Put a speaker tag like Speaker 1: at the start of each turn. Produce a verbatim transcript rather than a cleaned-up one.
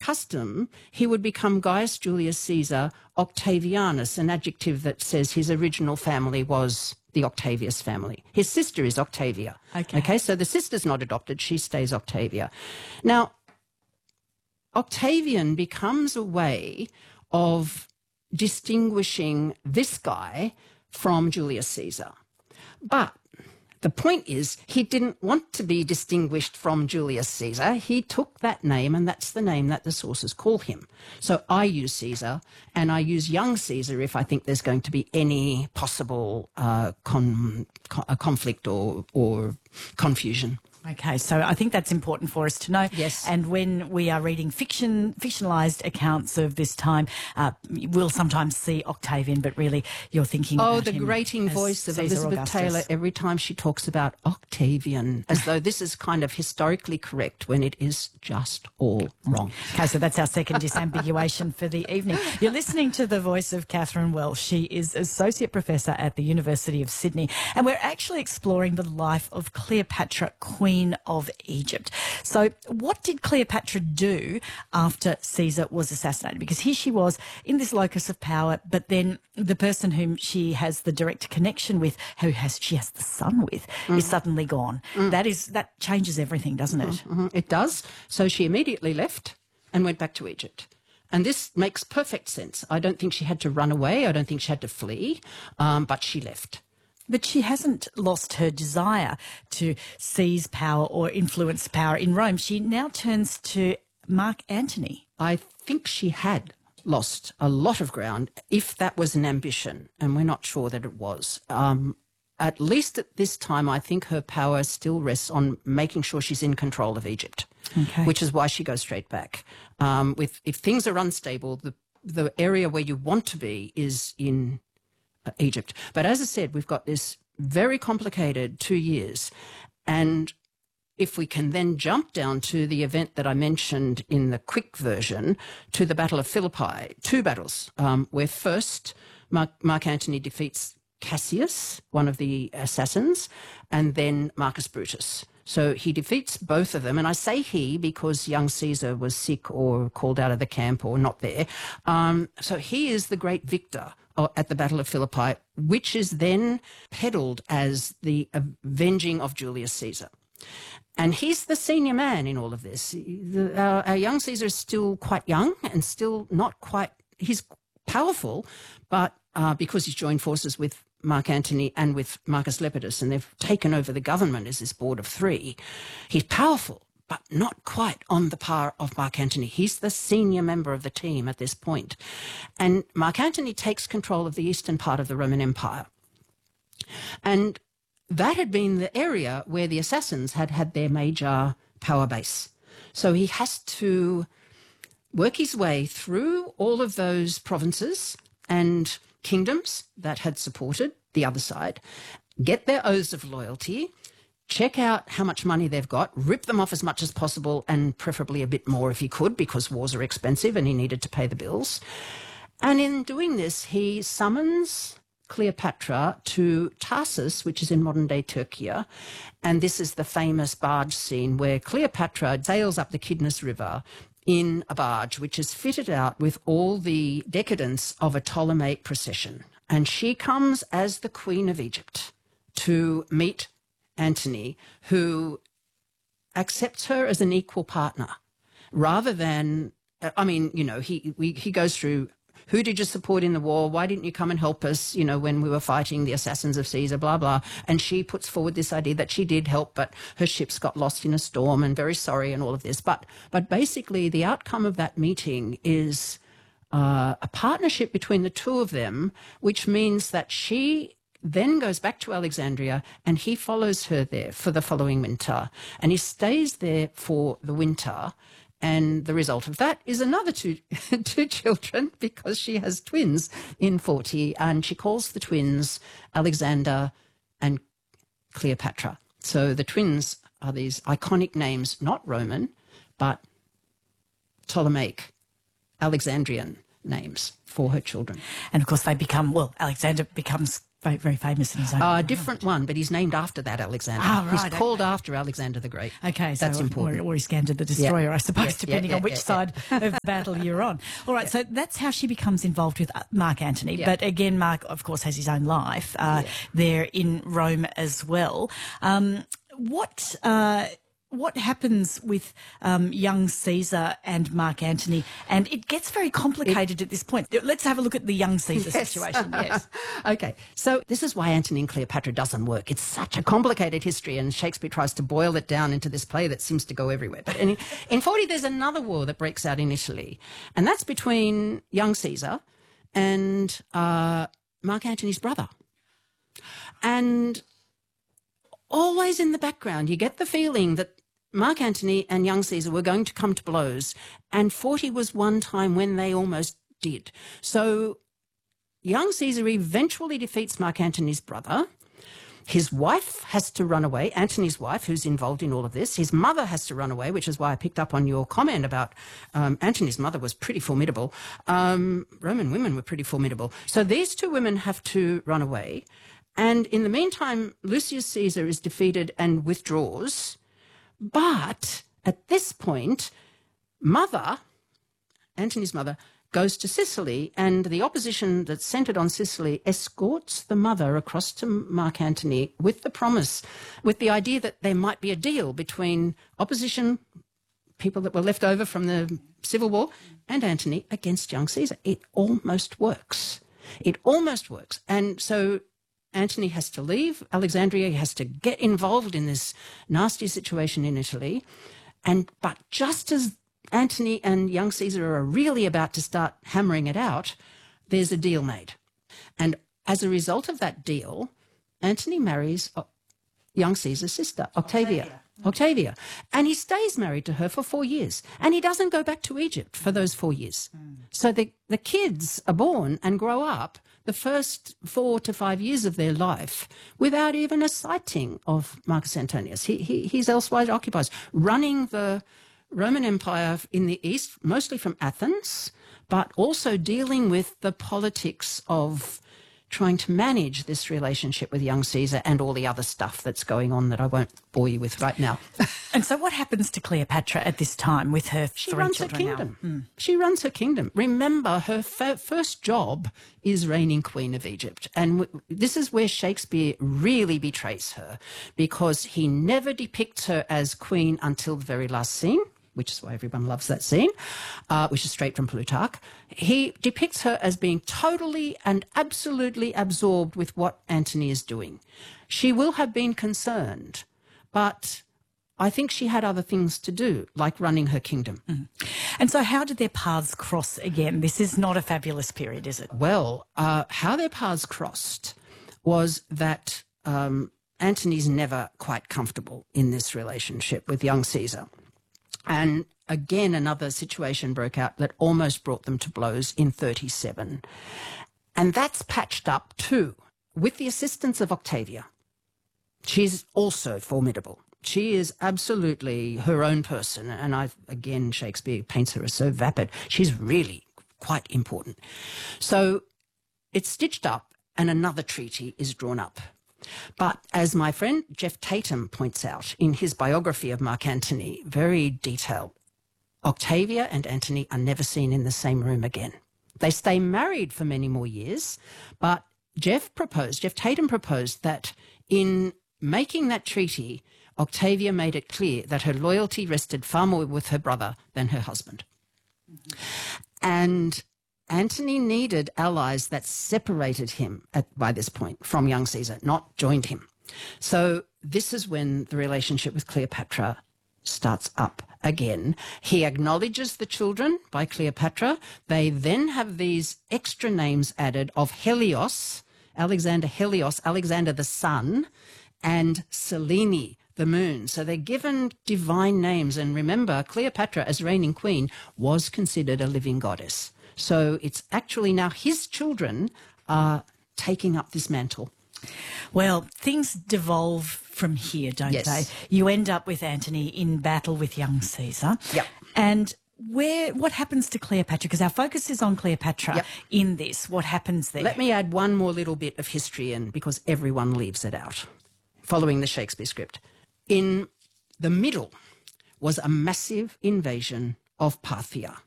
Speaker 1: custom, he would become Gaius Julius Caesar Octavianus, an adjective that says his original family was the Octavius family. His sister is Octavia.
Speaker 2: Okay.
Speaker 1: Okay, so the sister's not adopted. She stays Octavia. Now, Octavian becomes a way of distinguishing this guy from Julius Caesar. But the point is, he didn't want to be distinguished from Julius Caesar. He took that name, and that's the name that the sources call him. So I use Caesar, and I use young Caesar if I think there's going to be any possible uh, con- con- uh, conflict or, or confusion.
Speaker 2: Okay, so I think that's important for us to know.
Speaker 1: Yes.
Speaker 2: And when we are reading fiction, fictionalised accounts of this time, uh, we'll sometimes see Octavian, but really you're thinking
Speaker 1: Oh,
Speaker 2: about
Speaker 1: the
Speaker 2: him
Speaker 1: grating
Speaker 2: as
Speaker 1: voice of
Speaker 2: Caesar
Speaker 1: Elizabeth
Speaker 2: Augustus.
Speaker 1: Taylor every time she talks about Octavian, as though this is kind of historically correct when it is just all wrong.
Speaker 2: Okay, so that's our second disambiguation for the evening. You're listening to the voice of Catherine Welsh. She is Associate Professor at the University of Sydney, and we're actually exploring the life of Cleopatra, Queen of Egypt. So what did Cleopatra do after Caesar was assassinated? Because here she was in this locus of power, but then the person whom she has the direct connection with, who has she has the son with, mm. is suddenly gone. Mm. That is that changes everything, doesn't it?
Speaker 1: Mm-hmm. It does. So she immediately left and went back to Egypt. And this makes perfect sense. I don't think she had to run away. I don't think she had to flee, um, but she left.
Speaker 2: But she hasn't lost her desire to seize power or influence power in Rome. She now turns to Mark Antony.
Speaker 1: I think she had lost a lot of ground, if that was an ambition, and we're not sure that it was. Um, at least at this time, I think her power still rests on making sure she's in control of Egypt,
Speaker 2: okay.
Speaker 1: which is why she goes straight back. Um, with if things are unstable, the the area where you want to be is in Egypt. But as I said, we've got this very complicated two years. And if we can then jump down to the event that I mentioned in the quick version, to the Battle of Philippi, two battles, um, where first Mark, Mark Antony defeats Cassius, one of the assassins, and then Marcus Brutus. So he defeats both of them. And I say he because young Caesar was sick or called out of the camp or not there. Um, so he is the great victor at the Battle of Philippi, which is then peddled as the avenging of Julius Caesar. And he's the senior man in all of this. The, our, our young Caesar is still quite young and still not quite, he's powerful, but uh, because he's joined forces with Mark Antony and with Marcus Lepidus, and they've taken over the government as this board of three, he's powerful, but not quite on the par of Mark Antony. He's the senior member of the team at this point. And Mark Antony takes control of the eastern part of the Roman Empire. And that had been the area where the assassins had had their major power base. So he has to work his way through all of those provinces and kingdoms that had supported the other side, get their oaths of loyalty, check out how much money they've got, rip them off as much as possible, and preferably a bit more if he could, because wars are expensive and he needed to pay the bills. And in doing this, he summons Cleopatra to Tarsus, which is in modern-day Turkey. And this is the famous barge scene where Cleopatra sails up the Kidnus River in a barge, which is fitted out with all the decadence of a Ptolemaic procession. And she comes as the Queen of Egypt to meet Antony, who accepts her as an equal partner, rather than, I mean, you know, he we, he goes through, who did you support in the war? Why didn't you come and help us, you know, when we were fighting the assassins of Caesar, blah, blah. And she puts forward this idea that she did help, but her ships got lost in a storm and very sorry and all of this. But, but basically the outcome of that meeting is uh, a partnership between the two of them, which means that she then goes back to Alexandria and he follows her there for the following winter. And he stays there for the winter. And the result of that is another two, two children, because she has twins in forty, and she calls the twins Alexander and Cleopatra. So the twins are these iconic names, not Roman, but Ptolemaic, Alexandrian names for her children.
Speaker 2: And of course they become, well, Alexander becomes very, very famous in his own
Speaker 1: A uh,
Speaker 2: right.
Speaker 1: different one, but he's named after that Alexander.
Speaker 2: Oh, right,
Speaker 1: he's called
Speaker 2: okay.
Speaker 1: after Alexander the Great.
Speaker 2: Okay, so
Speaker 1: that's important.
Speaker 2: Or, or Iskander the Destroyer, yeah. I suppose,
Speaker 1: yeah,
Speaker 2: depending
Speaker 1: yeah,
Speaker 2: on which
Speaker 1: yeah,
Speaker 2: side
Speaker 1: yeah.
Speaker 2: of the battle you're on. All right, yeah. So that's how she becomes involved with Mark Antony. Yeah. But again, Mark, of course, has his own life uh, yeah. there in Rome as well. Um, what... Uh, What happens with um, young Caesar and Mark Antony? And it gets very complicated it, at this point. Let's have a look at the young Caesar yes. situation. Yes.
Speaker 1: Okay. So this is why Antony and Cleopatra doesn't work. It's such a complicated history, and Shakespeare tries to boil it down into this play that seems to go everywhere. But in, in forty, there's another war that breaks out in Italy, and that's between young Caesar and uh, Mark Antony's brother. And always in the background, you get the feeling that Mark Antony and young Caesar were going to come to blows, and forty was one time when they almost did. So young Caesar eventually defeats Mark Antony's brother. His wife has to run away, Antony's wife, who's involved in all of this. His mother has to run away, which is why I picked up on your comment about um, Antony's mother was pretty formidable. Um, Roman women were pretty formidable. So these two women have to run away. And in the meantime, Lucius Caesar is defeated and withdraws. But at this point, mother, Antony's mother, goes to Sicily, and the opposition that's centred on Sicily escorts the mother across to Mark Antony with the promise, with the idea that there might be a deal between opposition, people that were left over from the Civil War, and Antony against young Caesar. It almost works. It almost works. And so Antony has to leave Alexandria. He has to get involved in this nasty situation in Italy. And but just as Antony and young Caesar are really about to start hammering it out, there's a deal made. And as a result of that deal, Antony marries young Caesar's sister, Octavia. Octavia. Octavia. And he stays married to her for four years. And he doesn't go back to Egypt for those four years. Mm. So the, the kids are born and grow up the first four to five years of their life without even a sighting of Marcus Antonius. He, he, he's elsewhere occupied, running the Roman Empire in the east, mostly from Athens, but also dealing with the politics of trying to manage this relationship with young Caesar and all the other stuff that's going on that I won't bore you with right now.
Speaker 2: And so what happens to Cleopatra at this time with her
Speaker 1: she
Speaker 2: three
Speaker 1: runs her
Speaker 2: children
Speaker 1: kingdom.
Speaker 2: now? Hmm.
Speaker 1: She runs her kingdom. Remember, her f- first job is reigning queen of Egypt. And w- this is where Shakespeare really betrays her, because he never depicts her as queen until the very last scene, which is why everyone loves that scene, uh, which is straight from Plutarch. He depicts her as being totally and absolutely absorbed with what Antony is doing. She will have been concerned, but I think she had other things to do, like running her kingdom.
Speaker 2: Mm. And so how did their paths cross again? This is not a fabulous period, is it?
Speaker 1: Well, uh, how their paths crossed was that um, Antony's never quite comfortable in this relationship with young Caesar. And again, another situation broke out that almost brought them to blows in thirty-seven. And that's patched up too, with the assistance of Octavia. She's also formidable. She is absolutely her own person. And I, again, Shakespeare paints her as so vapid. She's really quite important. So it's stitched up and another treaty is drawn up. But as my friend Jeff Tatum points out in his biography of Mark Antony, very detailed, Octavia and Antony are never seen in the same room again. They stay married for many more years, but Jeff proposed, Jeff Tatum proposed that in making that treaty, Octavia made it clear that her loyalty rested far more with her brother than her husband. Mm-hmm. And Antony needed allies that separated him at, by this point from young Caesar, not joined him. So this is when the relationship with Cleopatra starts up again. He acknowledges the children by Cleopatra. They then have these extra names added of Helios, Alexander Helios, Alexander the sun, and Selene, the moon. So they're given divine names. And remember, Cleopatra, as reigning queen, was considered a living goddess. So it's actually now his children are taking up this mantle.
Speaker 2: Well, things devolve from here, don't
Speaker 1: yes.
Speaker 2: they? You end up with Antony in battle with young Caesar.
Speaker 1: Yep.
Speaker 2: And where what happens to Cleopatra? Because our focus is on Cleopatra
Speaker 1: Yep.
Speaker 2: in this. What happens there?
Speaker 1: Let me add one more little bit of history in, because everyone leaves it out, following the Shakespeare script. In the middle was a massive invasion of Parthia.